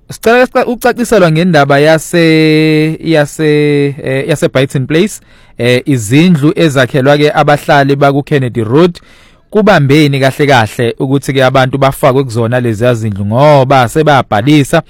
Sicela ucaciselwa ngendaba yase Brighton Place izindlu ezakhelwa ke abahlali baku Kennedy Road kubambeni kahle ukuthi ke abantu bafakwe kuzona lezi yazindlu ngoba sebabhalisa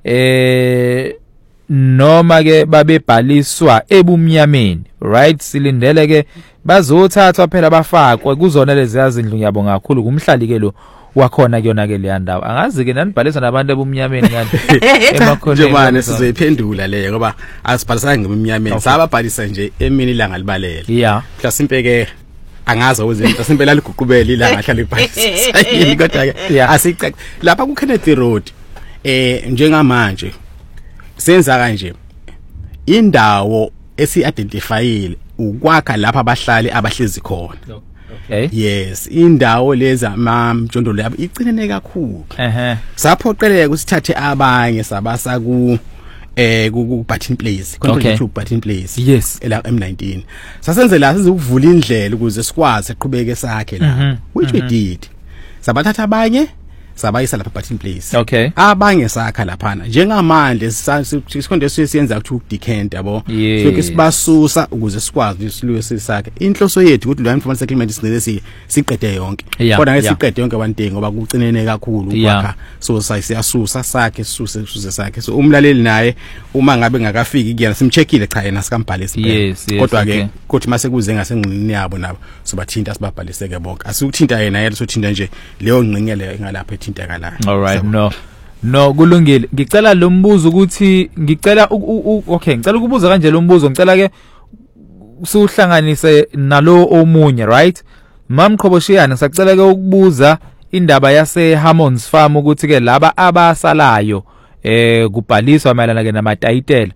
noma ke babebhaliswa ebumnyameni, right? Silindele ke bazothathwa phela bafakwe kuzona lezi yazindlu. Ngiyabonga kakhulu kumhlali ke lo wakhona kuyona ke le ndawo. Angazi ke nanibhalisa nabantu ebumnyameni kanti emakhoneni nje sizoyiphendula le ngoba asibhalisanga ngebumnyameni, sababhalisa nje emini ilanga libalela. Yeah, mhlasimpe ke angazi uzenza simpela liguqubela ilanga hlala libhalisa yini kodwa ke asicac lapha ku Kennedy Road njengamanje senza kanje indawo esi-identifyile ukwakha lapha abahlali abahlezi khona. Okay. Yes, indawo leza mamjondolo yabo icinene kakhulu. Saphoqeleka kusithathe abanye sabasa ku Button Place, control to Button Place. Yes, la M19. Sasenze la sizukuvula indlela ukuze sikwazi eqhubeke sakhe la. Which we did. Sabathatha abanye sabayisa lapha Button Place. Okay. Abanye sakha laphana njengamanje sikhonde siyenza ukuthi decant yabo. Sonke sibasusa ukuze sikwazi isiluke sisakhe. Inhloso yethu ukuthi lo informal settlement sinele siqede yonke. Kodwa ngesiqede yonke abantengo ngoba kucinene kakhulu ukwakha. So siyasusa sakhe sisuse sakhe. So umlaleli naye uma ngabe ngakafiki kuyena simcheckile cha yena sikambhalisi. Kodwa ke kuthi mase kuze ngasengqinini yabo nabo sobathinta sibabhaliseke bonke. Asukuthinta yena yena sothinta nje leyo ngqingele engalapha ethinta kala. All right, no kulungile. Ngicela lo mbuzo ukuthi ngicela ngicela ukubuza kanje lo mbuzo ngicela ke suhlanganise nalo omunye, right? Mam Khoboshiyane sacela ke ukubuza indaba yase Hammonds Farm ukuthi ke laba abasalayo kubhaliswa mayelana ke namatayitela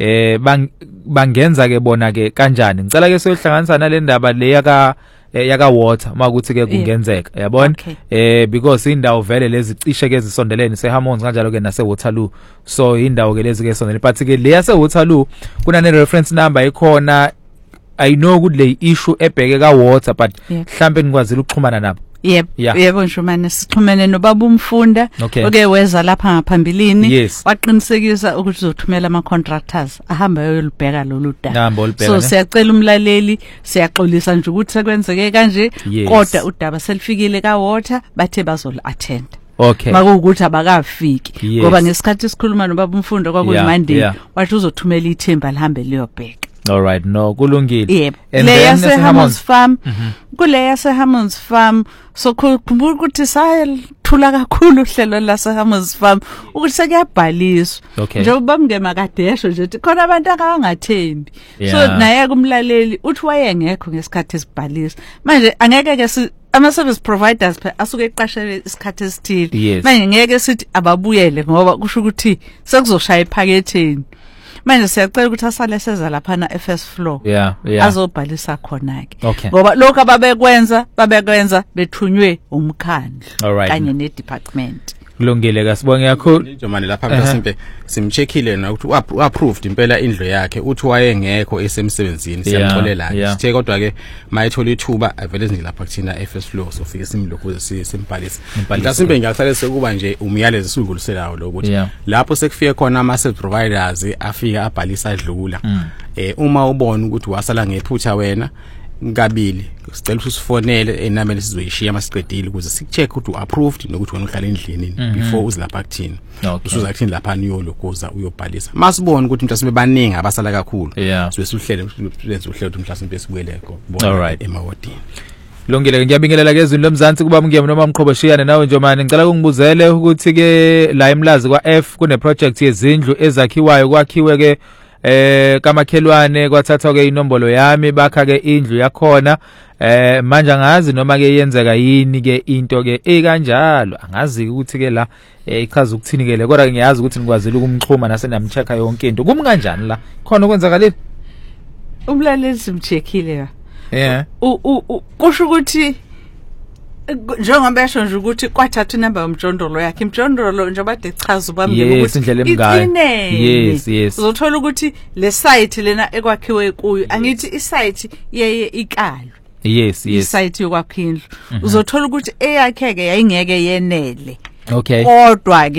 bangenza ke bona ke kanjani. Ngicela ke sohlanganisa nale ndaba le yaka water makuthi ke kungenzeka, yabona? Because indawo vele lezi cishe ke zisondelene seHammonds kanjalo ke nase Waterloo. So indawo ke lezi ke sondelene, but ke le yase Waterloo kuna ne reference number ikhona. I know ukuthi le issue ebheke ka water, but mhlambe nikwazile ukuxhumana nabo. Yebo Nshumane, sixhumene nobaba umfunda oke weza lapha ngaphambilini waqinisekisa ukuthi uzothumela ama contractors ahamba yolibheka lolu daba. So siyacela umlaleli, siyaxolisa nje ukuthi sekwenzeke kanje, kodwa udaba selifikile ka water bathe bazol attend. Okay. Makuwukuthi abakafiki ngoba ngesikhathi sikhuluma nobaba umfunda kwakuyi Monday wathi uzothumela ithemba lihambe liyobheka. All right, no kulungile. And then Hammonds Farm kule Hammonds Farm so khumbula ukuthi sayithula kakhulu uhlelo la Hammonds Farm ukuthi sekuyabhaliswa njengoba mngema kadesho nje khona abantu abangathembi. So naye kumlaleli uthi wayengekho ngesikhathi esibhalisa manje angeke ke ama service providers asuke eqashele isikhathi esithile manje ngeke sithi ababuyele ngoba kusho ukuthi sekuzoshaya ephaketheni. Manje siyacela ukuthi asale seza lapha na first floor azobhalisa khona ke ngoba lokho babekwenza bethunywe umkhandlu kanye ne department. Kulungile kasibonge kakhulu njengoba lapha mhlasimpe simcheckile na ukuthi approved impela indlu yakhe uthi wayengekho esemsebenzini siyamxolela sithe kodwa ke mayithola ithuba avele ezinje lapha kuthina first floor sofike simlokhu simbhalisa. Mhlasimpe ngiyakuthale sekuba nje umyalezo sudluliselayo lokuthi lapho sekufike khona ama service providers afika abhalisa adlula uma ubona ukuthi wasala ngephutha wena ngabili sicela ukuthi usifonele enamele sizoyishiya masiqedile ukuze sikucheck ukuthi approved nokuthi wena uhlala endlini before uzilapha kuthina usuza kuthina lapha niyolokuza uyobhalisa masibona ukuthi mhlawumbe baningi abasala kakhulu sibesuhlele lenze uhlelo ukuthi mhlawumbe sibuyeleko bona emawodini. Lungile ngiyabingelela ke ezweni lomzansi kuba mngiyami noma Mqhoboshiyane nawe Njomani ngicela ukungibuzele ukuthi ke la emlazi kwa F kune project yezindlu ezakhiwayo kwakhiwe ke kamakhelwane kwathathwa ke inombolo yami bakha ke indlu yakhona manje angazi noma ke yenzeka yini ke into ke ekanjalo angazi ukuthi ke la ichaza ukuthini ke le kodwa ngiyazi ukuthi nikwazile ukumxhuma nasenamchecka yonke into kumi kanjani la khona ukwenzakalile umlaleli simcheckile kusho ukuthi njengoba besho nje ukuthi kwathatha inamba yomjondolo yakhe imjondolo nje bade chaza ubamngeke ukuthi indlela emgayo uzothola ukuthi le site lena ekwakhiwe kuyo angithi isite yeye ikalo isite yokwakha indlu uzothola ukuthi eyakheke yayingeke yenele kodwa